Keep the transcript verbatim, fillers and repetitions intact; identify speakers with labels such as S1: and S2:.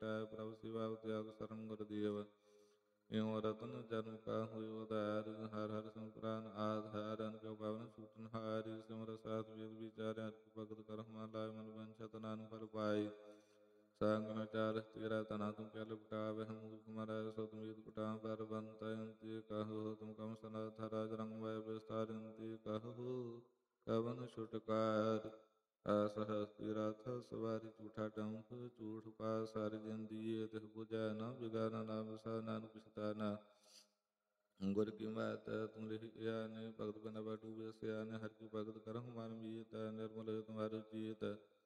S1: ਮਿਟਾਇ ਪ੍ਰਭ ਸਿਵਾ ਤਿਆਗ ਸਰਮ ਗੁਰ ਦੇਵ। ਇਉ ਰਤਨ ਜਨਮ ਕਾ ਹੋਇ ਉਧਾਰ ਹਰ ਹਰ ਸੰਪ੍ਰਾਨ ਆਧ ਹੈ ਰਨ ਕਿਉ ਪਵਨ ਸੂਟਨ ਹਾਰੀ ਸਿਮਰ ਸਾਧ ਵੇਦ ਵਿਚਾਰਿ ਹਰਿ ਭਗਤ ਕਰਹੁ ਮਨ ਲਾਇ ਮਨ ਵੰਛਤ ਨਾਨਕ ਫਲ ਪਾਈ। ਸੰਗ ਨ ਚਾਰ ਤੇਰਾ ਤਨਾ ਤੁਮ ਕਿਆ ਲਿਪਟਾਵੇ ਹਮ ਮੂਰਖ ਮਰੈ ਸਤ ਮੀਤ ਪਟਾ ਪਰ ਬੰਤ ਅੰਤੇ ਕਹੋ ਤੁਮ ਕਮ ਸਨਾਥ ਰਾਜ ਰੰਗ ਵੈ ਵਿਸਤਾਰ ਅੰਤੇ ਕਹੋ ਕਵਨ ਛੁਟਕਾਰ। ਅਸਹਸਤੀ ਰਥ ਸਵਾਰੀ ਝੂਠਾ ਟੰਕ ਝੂਠ ਪਾ ਸਾਰੀ ਜਿਨ ਦੀਏ ਤਿਹ ਬੁਝੈ ਨ ਬਿਗਾਨਾ ਨਾਮ ਸਾ ਨਾਨਕ ਪਛਤਾਨਾ। ਗੁਰ ਕੀ ਬਾਤ ਤੁਮ ਲਿਖਿਆ ਨੇ ਭਗਤ ਬਿਨਾ ਬਾਟੂ ਬਿਸਿਆ ਨੇ ਹਰਿ ਕੀ ਭਗਤ ਕਰਹੁ ਮਨ ਮੀਤ ਨਿਰਮਲ ਤੁਮਹਾਰੋ ਚੀਤ।